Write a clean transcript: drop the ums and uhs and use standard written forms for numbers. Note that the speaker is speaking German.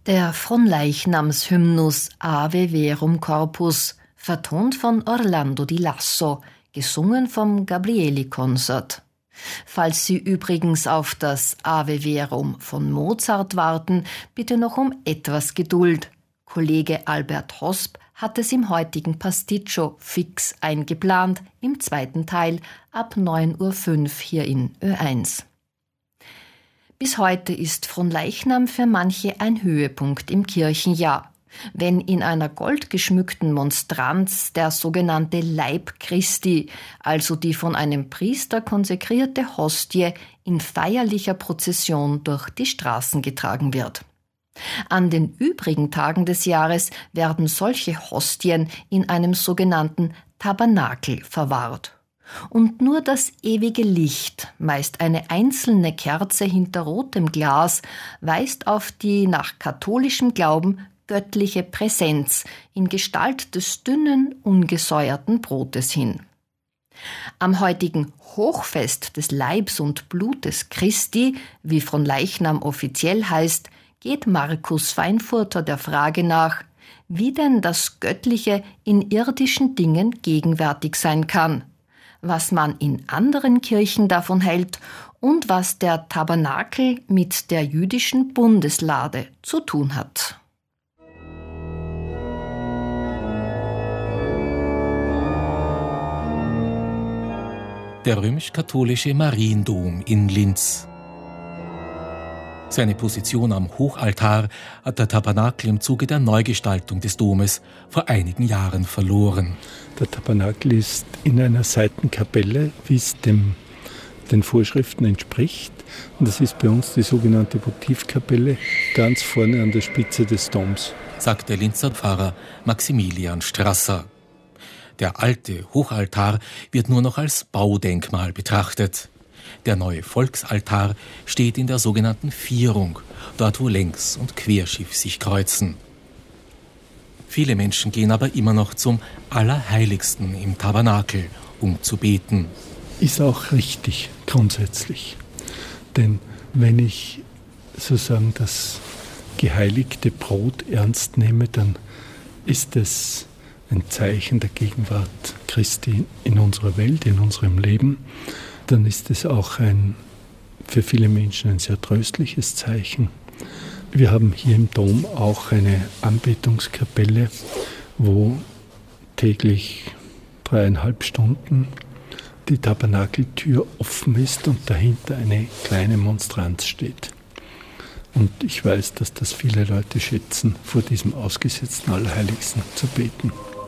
Der Fronleichnamshymnus Ave Verum Corpus, vertont von Orlando di Lasso, gesungen vom Gabrieli Concert. Falls Sie übrigens auf das Ave Verum von Mozart warten, bitte noch um etwas Geduld. Kollege Albert Hosp hat es im heutigen Pasticcio fix eingeplant, im zweiten Teil ab 9:05 Uhr hier in Ö1. Bis heute ist Fronleichnam für manche ein Höhepunkt im Kirchenjahr. Wenn in einer goldgeschmückten Monstranz der sogenannte Leib Christi, also die von einem Priester konsekrierte Hostie, in feierlicher Prozession durch die Straßen getragen wird. An den übrigen Tagen des Jahres werden solche Hostien in einem sogenannten Tabernakel verwahrt. Und nur das ewige Licht, meist eine einzelne Kerze hinter rotem Glas, weist auf die nach katholischem Glauben göttliche Präsenz in Gestalt des dünnen, ungesäuerten Brotes hin. Am heutigen Hochfest des Leibs und Blutes Christi, wie Fronleichnam offiziell heißt, geht Markus Feinfurter der Frage nach, wie denn das Göttliche in irdischen Dingen gegenwärtig sein kann, was man in anderen Kirchen davon hält und was der Tabernakel mit der jüdischen Bundeslade zu tun hat. Der römisch-katholische Mariendom in Linz. Seine Position am Hochaltar hat der Tabernakel im Zuge der Neugestaltung des Domes vor einigen Jahren verloren. Der Tabernakel ist in einer Seitenkapelle, wie es den Vorschriften entspricht. Und das ist bei uns die sogenannte Votivkapelle, ganz vorne an der Spitze des Doms, sagt der Linzer Pfarrer Maximilian Strasser. Der alte Hochaltar wird nur noch als Baudenkmal betrachtet. Der neue Volksaltar steht in der sogenannten Vierung, dort wo Längs- und Querschiff sich kreuzen. Viele Menschen gehen aber immer noch zum Allerheiligsten im Tabernakel, um zu beten. Ist auch richtig, grundsätzlich. Denn wenn ich sozusagen das geheiligte Brot ernst nehme, dann ist es ein Zeichen der Gegenwart Christi in unserer Welt, in unserem Leben. Dann ist es auch für viele Menschen ein sehr tröstliches Zeichen. Wir haben hier im Dom auch eine Anbetungskapelle, wo täglich 3,5 Stunden die Tabernakeltür offen ist und dahinter eine kleine Monstranz steht. Und ich weiß, dass das viele Leute schätzen, vor diesem ausgesetzten Allerheiligsten zu beten.